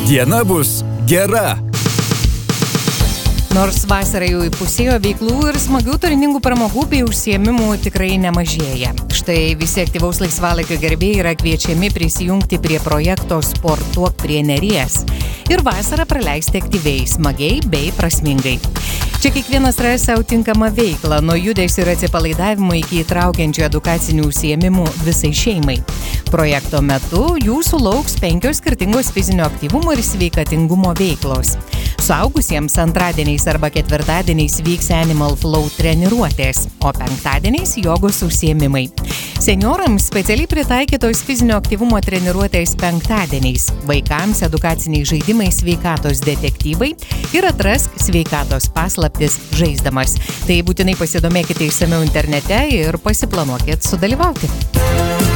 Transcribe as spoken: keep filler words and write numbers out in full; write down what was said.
Diena bus gera. Nors vasara jau įpusėjo, veiklų ir smagių turiningų pramogų bei užsiėmimų tikrai nemažėja. Štai visi aktyvaus laisvalaikio gerbėjai yra kviečiami prisijungti prie projekto Sportuok prie Neries ir vasarą praleisti aktyviai, smagiai bei prasmingai. Čia kiekvienas ras savo tinkamą veiklą, nuo judesio ir atsipalaidavimo iki įtraukiančių edukacinių užsiėmimų visai šeimai. Projekto metu jūsų lauks penkios skirtingos fizinio aktyvumo ir sveikatingumo veiklos. Suaugusiems antradieniais arba ketvirtadieniais vyks Animal Flow treniruotės, o penktadieniais jogos užsiėmimai. Seniorams specialiai pritaikytos fizinio aktyvumo treniruotės penktadieniais, vaikams edukaciniai žaidimai sveikatos detektyvai ir atrask sveikatos paslaptis žaisdamas. Tai būtinai pasidomėkite išsamiau internete ir pasiplanuokit sudalyvauti.